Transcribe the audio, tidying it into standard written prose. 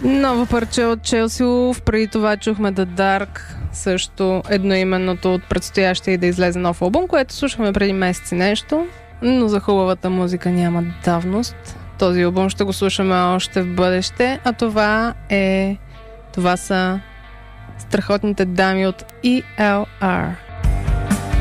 Ново парче от Челси Улф. Преди това чухме The Dark, също едноименното от предстоящия да излезе нов албум, което слушахме преди месеци нещо, но за хубавата музика няма давност. Този албум ще го слушаме още в бъдеще, а това са страхотните дами от ELR.